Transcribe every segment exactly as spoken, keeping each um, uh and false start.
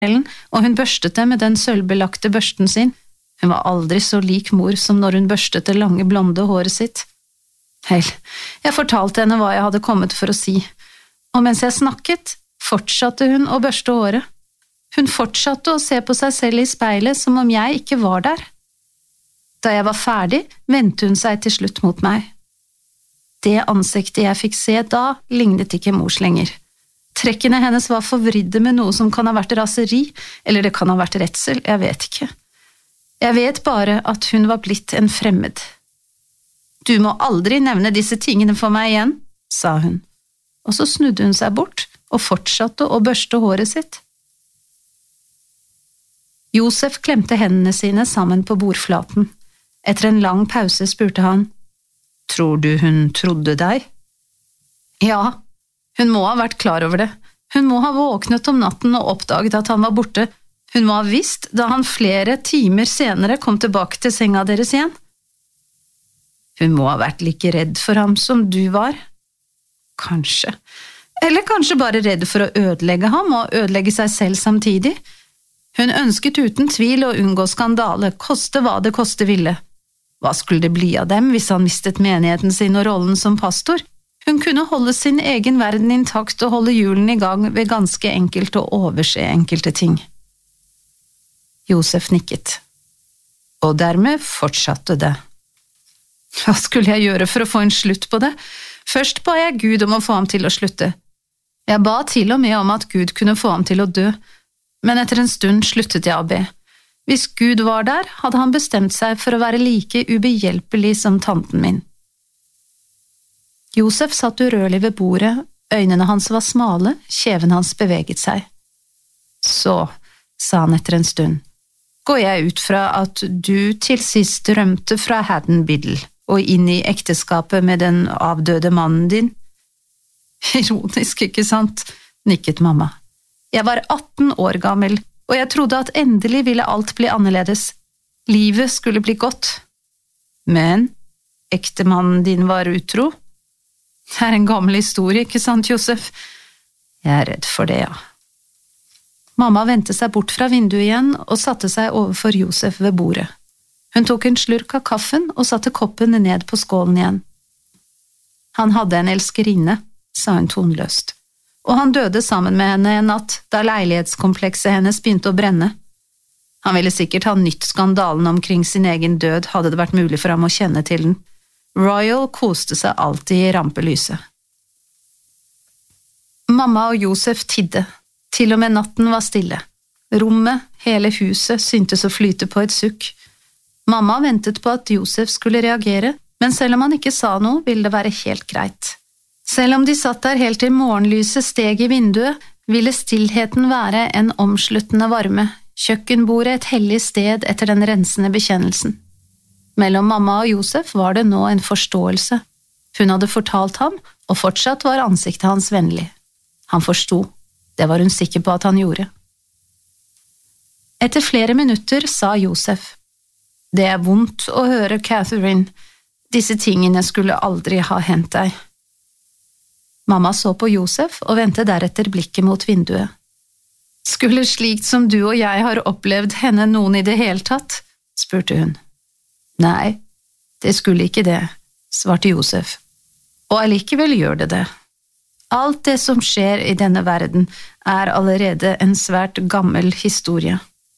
og hun børstet det med den sølvbelagte børsten sin. Hun var aldri så lik mor som når hun børstet det lange blonde håret sitt. Vel, jeg fortalte henne hva jeg hadde kommet for å si, og mens jeg snakket, fortsatte hun å børste håret. Hun fortsatte å se på seg selv i speilet som om jeg ikke var der. Da jeg var ferdig, vendte hun seg til slutt mot meg. Det ansiktet jeg fikk se da, lignet ikke mors lenger. Trekkene hennes var forvridde med noe som kan ha vært raseri, eller det kan ha vært redsel, jeg vet ikke. Jeg vet bare at hun var blitt en fremmed. Du må aldri nevne disse tingene for meg igjen, sa hun, og så snudde hun seg bort og fortsatte å børste håret sitt. Josef klemte hendene sine sammen på bordflaten. Etter en lang pause spurte han, «Tror du hun trodde deg?» Ja, hun må ha vært klar over det. Hun må ha våknet om natten og oppdaget at han var borte. Hun må ha visst da han flere timer senere kom tilbake til senga deres igjen. Hun må ha vært like redd for ham som du var. Kanskje. Eller kanskje bare redd for å ødelegge ham og ødelegge seg selv samtidig. Hun ønsket uten tvil å unngå skandale, koste hva det koste ville. Hva skulle det bli av dem hvis han mistet menigheten sin og rollen som pastor? Hun kunne holde sin egen verden intakt og holde hjulene i gang ved ganske enkelt å overse enkelte ting. Josef nikket. Og dermed fortsatte det. Hva skulle jeg gjøre for å få en slutt på det? Først ba jeg Gud om å få ham til å slutte. Jeg ba til og med om at Gud kunne få ham til å dø, men etter en stund sluttet jeg å be. Hvis Gud var der, hadde han bestemt seg for å være like ubehjelpelig som tanten min. Josef satt urørlig ved bordet, øynene hans var smale, kjeven hans beveget seg. Så, sa han etter en stund, går jeg ut fra at du til sist rømte fra Haddon Biddle og inn i ekteskapet med den avdøde mannen din? Ironisk, ikke sant? Nikket mamma. Jeg var atten år gammel, og jeg trodde at endelig ville alt bli annerledes. Livet skulle bli godt. Men ektemannen din var utro? Det er en gammel historie, ikke sant, Josef? Jeg er redd for det, ja. Mamma vendte seg bort fra vinduet igjen og satte seg overfor Josef ved bordet. Hun tok en slurk av kaffen og satte koppen ned på skålen igjen. Han hadde en elskerinne, sa hun tonløst, og han døde sammen med henne en natt da leilighetskomplekset hennes begynte å brenne. Han ville sikkert ha nytt skandalen omkring sin egen død, hadde det vært mulig for ham å kjenne til den. Royal koste seg alltid i rampelyset. Mamma og Josef tidde. Til og med natten var stille. Rommet, hele huset, syntes å flyte på et sukk. Mamma ventet på at Josef skulle reagere, men selv om han ikke sa noe, ville det være helt greit. Selv om de satt der helt til morgenlyset steg i vinduet, ville stillheten være en omsluttende varme, kjøkkenbordet et hellig sted etter den rensende bekjennelsen. Mellom mamma og Josef var det nå en forståelse. Hun hadde fortalt ham, og fortsatt var ansiktet hans vennlig. Han forsto. Det var hun sikker på at han gjorde. Etter flere minutter sa Josef, «Det er vondt å høre, Catherine. Disse tingene skulle aldri ha hendt deg.» Mamma så på Josef og vendte deretter blikket mot vinduet. «Skulle slikt som du og jeg har opplevd henne noen i det hele tatt?» spurte hun. «Nei, det skulle ikke det», svarte Josef. «Og allikevel gjør det det. Alt det som skjer i denne verden er allerede en svært gammel historie.»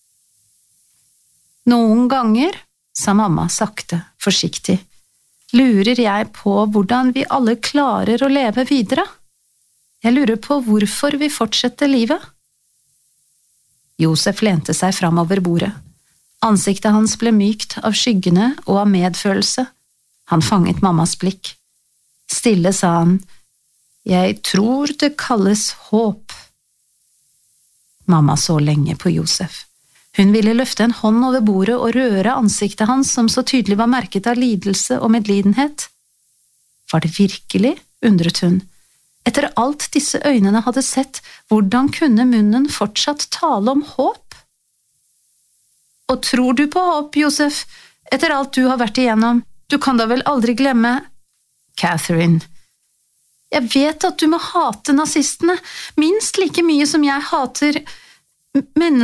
«Noen ganger», sa mamma sakte, forsiktig, «lurer jeg på hvordan vi alle klarer å leve videre. Jeg lurer på hvorfor vi fortsetter livet.» Josef lente seg fram over bordet. Ansiktet hans ble mykt av skyggene og av medfølelse. Han fanget mammas blikk. Stille sa han, «Jeg tror det kalles håp.» Mamma så lenge på Josef. Hun ville løfte en hånd over bordet og røre ansiktet hans som så tydelig var merket av lidelse og medlidenhet. Var det virkelig, undret hun. Etter alt disse øynene hadde sett, hvordan kunne munnen fortsatt tale om håp? Og tror du på håp, Josef? Etter alt du har vært igjennom, du kan da vel aldri glemme… Catherine, jeg vet at du må hate nazistene, minst like mye som jeg hater… Men